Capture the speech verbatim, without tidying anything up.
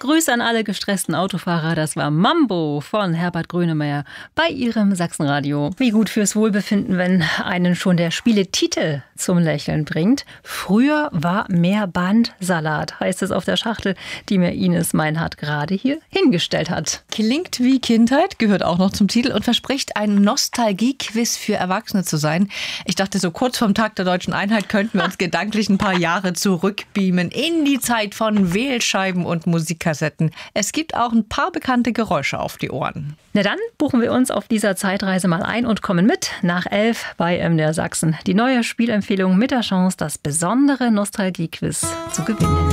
Grüße an alle gestressten Autofahrer. Das war Mambo von Herbert Grönemeyer bei Ihrem Sachsenradio. Wie gut fürs Wohlbefinden, wenn einen schon der Spieletitel zum Lächeln bringt. Früher war mehr Bandsalat, heißt es auf der Schachtel, die mir Ines Meinhardt gerade hier hingestellt hat. Klingt wie Kindheit, gehört auch noch zum Titel und verspricht ein Nostalgie-Quiz für Erwachsene zu sein. Ich dachte, so kurz vorm Tag der Deutschen Einheit könnten wir uns gedanklich ein paar Jahre zurückbeamen in die Zeit von Wählscheiben und Musikkassetten. Es gibt auch ein paar bekannte Geräusche auf die Ohren. Na dann buchen wir uns auf dieser Zeitreise mal ein und kommen mit nach elf bei M D R Sachsen. Die neue Spielempfehlung mit der Chance, das besondere Nostalgie-Quiz zu gewinnen.